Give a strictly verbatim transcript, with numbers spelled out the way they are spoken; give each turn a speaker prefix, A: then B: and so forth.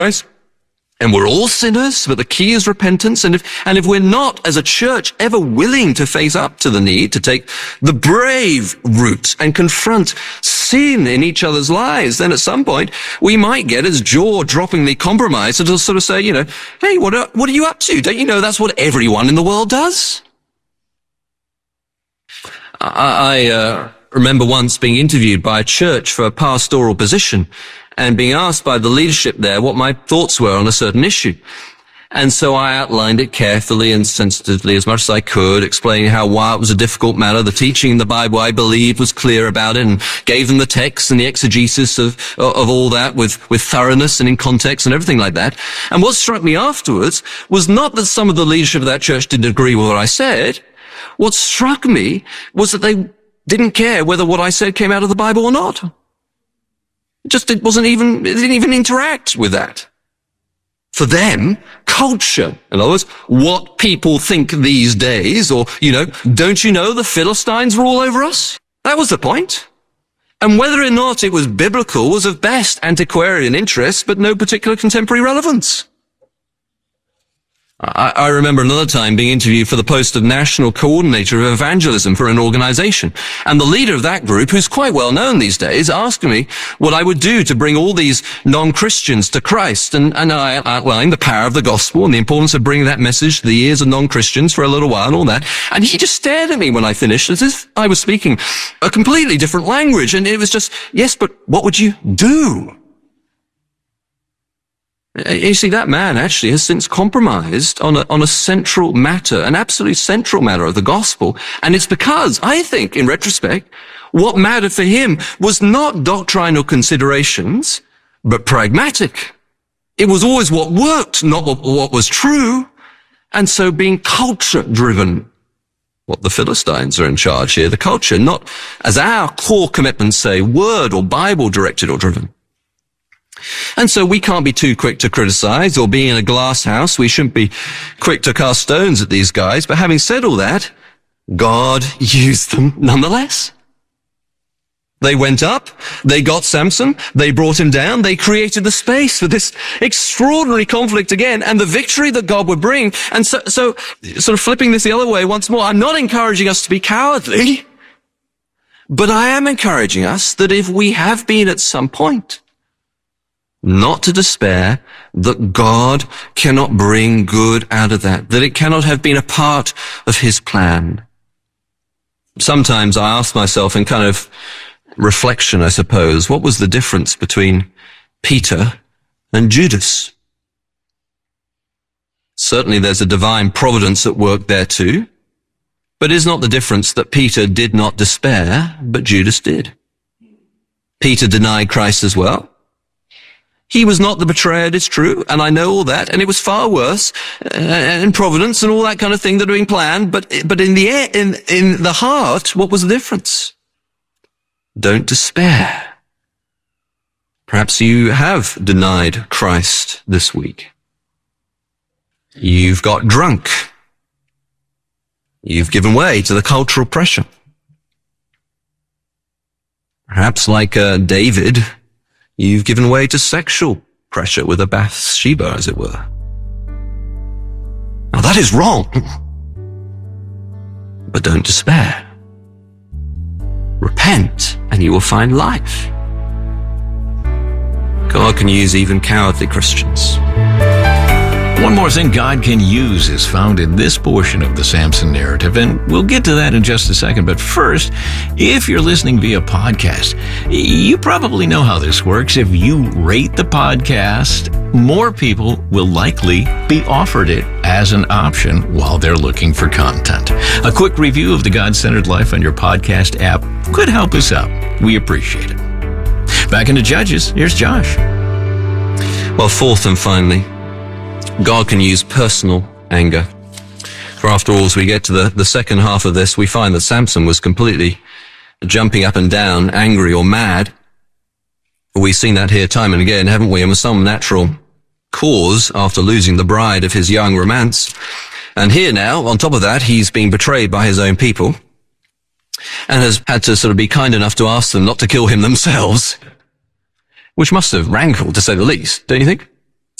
A: Christ. And we're all sinners, but the key is repentance. And if, and if we're not, as a church, ever willing to face up to the need to take the brave route and confront sin in each other's lives, then at some point, we might get as jaw-droppingly compromised to sort of say, you know, hey, what are, what are you up to? Don't you know that's what everyone in the world does? I, I uh, remember once being interviewed by a church for a pastoral position, and being asked by the leadership there what my thoughts were on a certain issue. And so I outlined it carefully and sensitively as much as I could, explaining how while it was a difficult matter, the teaching in the Bible I believed was clear about it, and gave them the text and the exegesis of, of all that with, with thoroughness and in context and everything like that. And what struck me afterwards was not that some of the leadership of that church didn't agree with what I said. What struck me was that they didn't care whether what I said came out of the Bible or not. Just, it wasn't even, it didn't even interact with that. For them, culture, in other words, what people think these days, or, you know, don't you know the Philistines were all over us? That was the point. And whether or not it was biblical was of best antiquarian interest, but no particular contemporary relevance. I, I remember another time being interviewed for the post of national coordinator of evangelism for an organization. And the leader of that group, who's quite well known these days, asked me what I would do to bring all these non-Christians to Christ. And, and I outlined the power of the gospel and the importance of bringing that message to the ears of non-Christians for a little while and all that. And he just stared at me when I finished as if I was speaking a completely different language. And it was just, yes, but what would you do? You see, that man actually has since compromised on a, on a central matter, an absolutely central matter of the gospel. And it's because, I think, in retrospect, what mattered for him was not doctrinal considerations, but pragmatic. It was always what worked, not what, what was true. And so being culture-driven, what the Philistines are in charge here, the culture, not, as our core commitments say, word or Bible-directed or driven. And so we can't be too quick to criticize, or being in a glass house, we shouldn't be quick to cast stones at these guys. But having said all that, God used them nonetheless. They went up, they got Samson, they brought him down, they created the space for this extraordinary conflict again, and the victory that God would bring. And so, so sort of flipping this the other way once more, I'm not encouraging us to be cowardly, but I am encouraging us that if we have been at some point, not to despair, that God cannot bring good out of that, that it cannot have been a part of his plan. Sometimes I ask myself in kind of reflection, I suppose, what was the difference between Peter and Judas? Certainly there's a divine providence at work there too, but is not the difference that Peter did not despair, but Judas did? Peter denied Christ as well. He was not the betrayer, it's true, and I know all that, and it was far worse, uh, and providence and all that kind of thing that had been planned, but, but in the, in, in the heart, what was the difference? Don't despair. Perhaps you have denied Christ this week. You've got drunk. You've given way to the cultural pressure. Perhaps like uh, David, you've given way to sexual pressure with a Bathsheba, as it were. Now that is wrong. But don't despair. Repent, and you will find life. God can use even cowardly Christians.
B: One more thing God can use is found in this portion of the Samson narrative, and we'll get to that in just a second. But first, if you're listening via podcast, you probably know how this works. If you rate the podcast, more people will likely be offered it as an option while they're looking for content. A quick review of the God-Centered Life on your podcast app could help us out. We appreciate it. Back into Judges, here's Josh.
A: Well, fourth and finally, God can use personal anger. For after all, as we get to the, the second half of this, we find that Samson was completely jumping up and down, angry or mad. We've seen that here time and again, haven't we? And with some natural cause after losing the bride of his young romance. And here now, on top of that, he's being betrayed by his own people and has had to sort of be kind enough to ask them not to kill him themselves, which must have rankled, to say the least, don't you think?